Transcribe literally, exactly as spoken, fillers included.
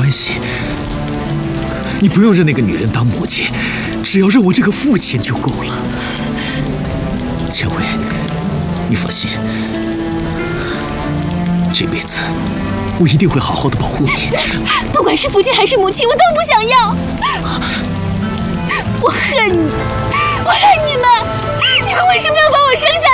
关系，你不用认那个女人当母亲，只要认我这个父亲就够了。千惠，你放心，这辈子我一定会好好的保护你。 不管是父亲还是母亲，我都不想要。我恨你，我恨你们！你们为什么要把我生下